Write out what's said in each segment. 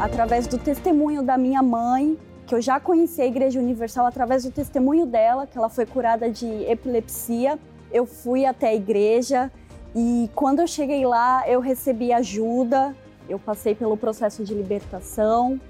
através do testemunho da minha mãe, que eu já conheci a Igreja Universal através do testemunho dela, que ela foi curada de epilepsia. Eu fui até a igreja e quando eu cheguei lá, eu recebi ajuda, eu passei pelo processo de libertação.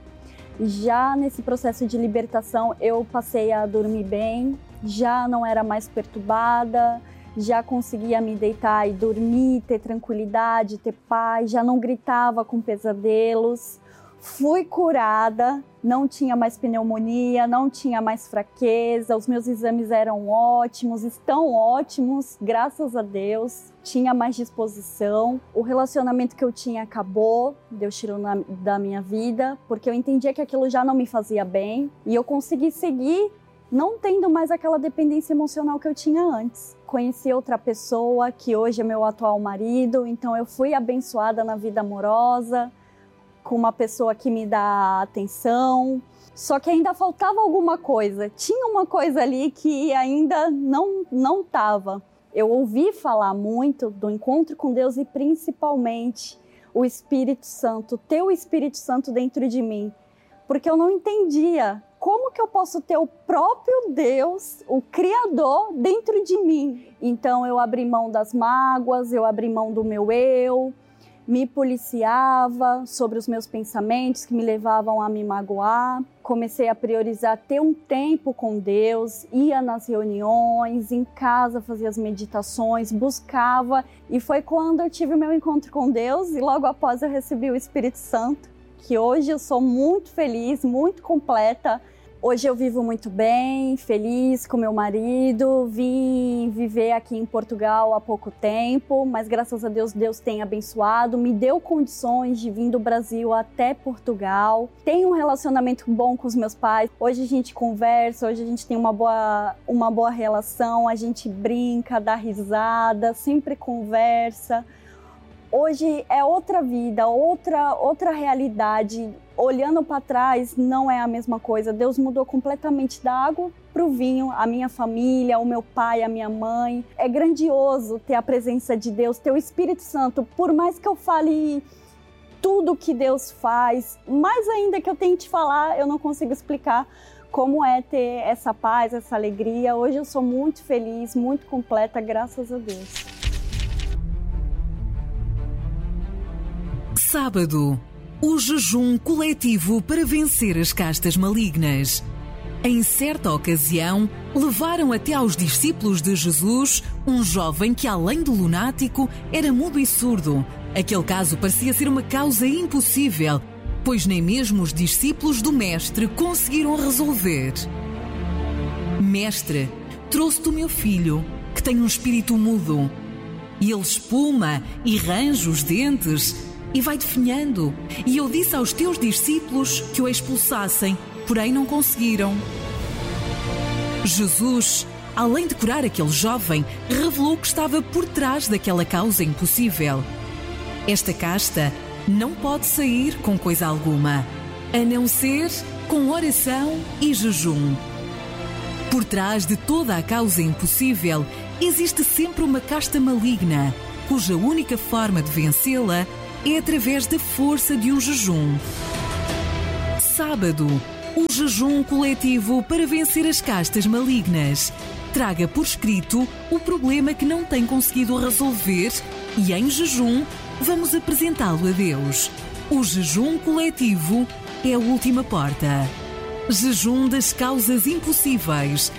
Já nesse processo de libertação, eu passei a dormir bem, já não era mais perturbada, já conseguia me deitar e dormir, ter tranquilidade, ter paz, já não gritava com pesadelos. Fui curada, não tinha mais pneumonia, não tinha mais fraqueza, os meus exames eram ótimos, estão ótimos, graças a Deus, tinha mais disposição. O relacionamento que eu tinha acabou, Deus tirou da minha vida, porque eu entendia que aquilo já não me fazia bem e eu consegui seguir não tendo mais aquela dependência emocional que eu tinha antes. Conheci outra pessoa que hoje é meu atual marido, então eu fui abençoada na vida amorosa, com uma pessoa que me dá atenção, só que ainda faltava alguma coisa. Tinha uma coisa ali que ainda não estava. Eu ouvi falar muito do encontro com Deus e principalmente o Espírito Santo, ter o Espírito Santo dentro de mim, porque eu não entendia como que eu posso ter o próprio Deus, o Criador, dentro de mim. Então eu abri mão das mágoas, eu abri mão do meu eu, me policiava sobre os meus pensamentos que me levavam a me magoar. Comecei a priorizar ter um tempo com Deus, ia nas reuniões, em casa fazia as meditações, buscava. E foi quando eu tive o meu encontro com Deus e logo após eu recebi o Espírito Santo, que hoje eu sou muito feliz, muito completa. Hoje eu vivo muito bem, feliz com meu marido, vim viver aqui em Portugal há pouco tempo, mas graças a Deus, Deus tem abençoado, me deu condições de vir do Brasil até Portugal. Tenho um relacionamento bom com os meus pais, hoje a gente conversa, hoje a gente tem uma boa relação, a gente brinca, dá risada, sempre conversa. Hoje é outra vida, outra realidade. Olhando para trás, não é a mesma coisa. Deus mudou completamente da água para o vinho, a minha família, o meu pai, a minha mãe. É grandioso ter a presença de Deus, ter o Espírito Santo. Por mais que eu fale tudo que Deus faz, mais ainda que eu tente falar, eu não consigo explicar como é ter essa paz, essa alegria. Hoje eu sou muito feliz, muito completa, graças a Deus. Sábado, o jejum coletivo para vencer as castas malignas. Em certa ocasião, levaram até aos discípulos de Jesus um jovem que, além de lunático, era mudo e surdo. Aquele caso parecia ser uma causa impossível, pois nem mesmo os discípulos do Mestre conseguiram resolver. Mestre, trouxe-te o meu filho, que tem um espírito mudo. E ele espuma e range os dentes e vai definhando. E eu disse aos teus discípulos que o expulsassem, porém não conseguiram. Jesus, além de curar aquele jovem, revelou que estava por trás daquela causa impossível. Esta casta não pode sair com coisa alguma, a não ser com oração e jejum. Por trás de toda a causa impossível, existe sempre uma casta maligna, cuja única forma de vencê-la é através da força de um jejum. Sábado, o jejum coletivo para vencer as castas malignas. Traga por escrito o problema que não tem conseguido resolver e, em jejum, vamos apresentá-lo a Deus. O jejum coletivo é a última porta. Jejum das causas impossíveis.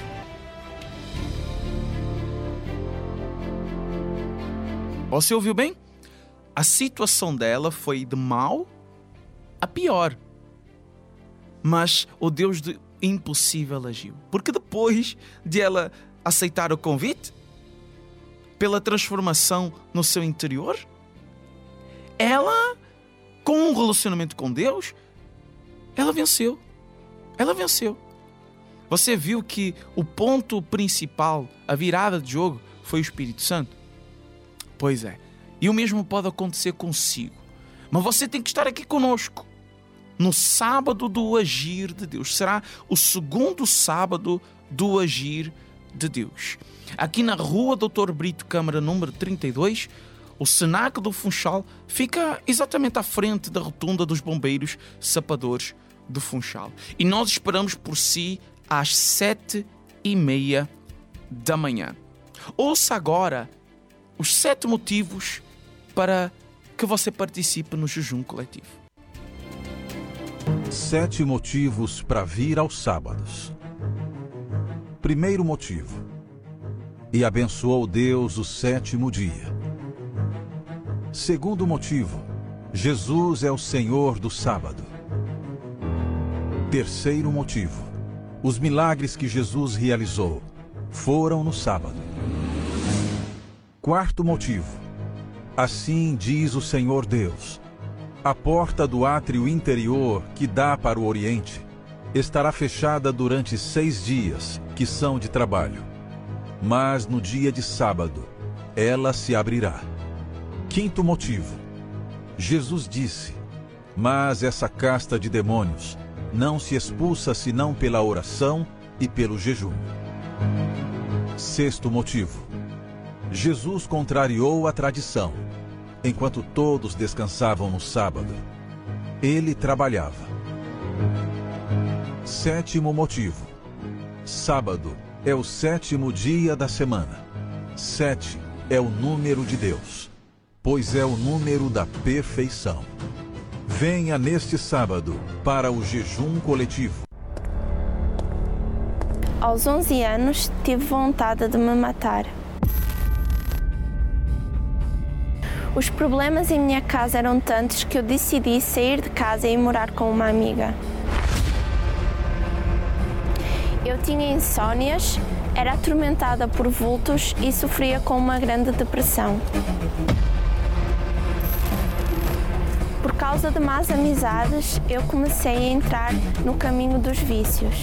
Você ouviu bem? A situação dela foi de mal a pior. Mas o Deus do impossível agiu. Porque depois de ela aceitar o convite, pela transformação no seu interior, ela, com um relacionamento com Deus, ela venceu. Ela venceu. Você viu que o ponto principal, a virada de jogo, foi o Espírito Santo? Pois é. E o mesmo pode acontecer consigo. Mas você tem que estar aqui conosco no sábado do agir de Deus. Será o segundo sábado do agir de Deus. Aqui na rua Dr. Brito Câmara, número 32, O Senac do Funchal fica exatamente à frente da rotunda dos bombeiros sapadores do Funchal. E nós esperamos por si às 7h30 da manhã. Ouça agora os 7 motivos para que você participe no jejum coletivo. 7 motivos para vir aos sábados. Primeiro motivo: e abençoou Deus o 7º dia. Segundo motivo: Jesus é o Senhor do sábado. Terceiro motivo: os milagres que Jesus realizou foram no sábado. Quarto motivo: assim diz o Senhor Deus: a porta do átrio interior que dá para o Oriente estará fechada durante 6 dias, que são de trabalho. Mas no dia de sábado, ela se abrirá. Quinto motivo: Jesus disse: mas essa casta de demônios não se expulsa senão pela oração e pelo jejum. Sexto motivo: Jesus contrariou a tradição. Enquanto todos descansavam no sábado, ele trabalhava. Sétimo motivo: sábado é o 7º dia da semana. 7 é o número de Deus, pois é o número da perfeição. Venha neste sábado para o jejum coletivo. Aos 11 anos, tive vontade de me matar. Os problemas em minha casa eram tantos que eu decidi sair de casa e ir morar com uma amiga. Eu tinha insónias, era atormentada por vultos e sofria com uma grande depressão. Por causa de más amizades, eu comecei a entrar no caminho dos vícios.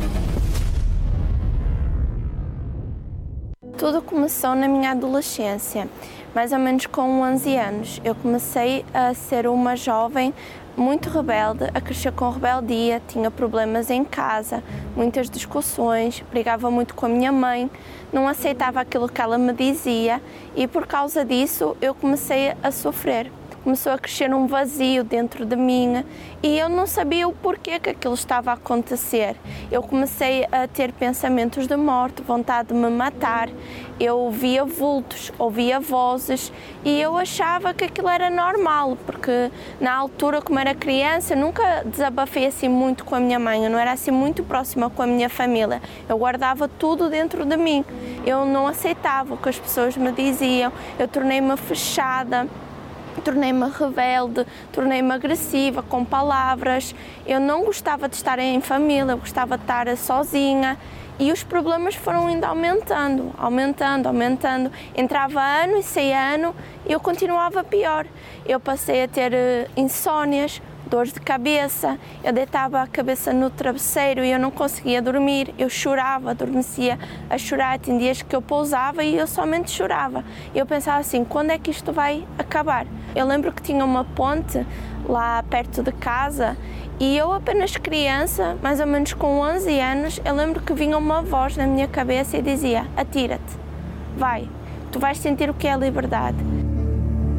Tudo começou na minha adolescência, mais ou menos com 11 anos. Eu comecei a ser uma jovem muito rebelde, a crescer com rebeldia, tinha problemas em casa, muitas discussões, brigava muito com a minha mãe, não aceitava aquilo que ela me dizia e por causa disso eu comecei a sofrer. Começou a crescer um vazio dentro de mim e eu não sabia o porquê que aquilo estava a acontecer. Eu comecei a ter pensamentos de morte, vontade de me matar. Eu via vultos, ouvia vozes e eu achava que aquilo era normal, porque na altura, como era criança, nunca desabafei assim muito com a minha mãe, eu não era assim muito próxima com a minha família. Eu guardava tudo dentro de mim. Eu não aceitava o que as pessoas me diziam, eu tornei-me fechada. Tornei-me rebelde, tornei-me agressiva com palavras. Eu não gostava de estar em família, eu gostava de estar sozinha. E os problemas foram indo aumentando. Entrava ano e saía ano e eu continuava pior. Eu passei a ter insónias, dores de cabeça, eu deitava a cabeça no travesseiro e eu não conseguia dormir, eu chorava, adormecia a chorar, tinha dias que eu pousava e eu somente chorava. Eu pensava assim, quando é que isto vai acabar? Eu lembro que tinha uma ponte lá perto de casa e eu apenas criança, mais ou menos com 11 anos, eu lembro que vinha uma voz na minha cabeça e dizia, atira-te, vai, tu vais sentir o que é a liberdade.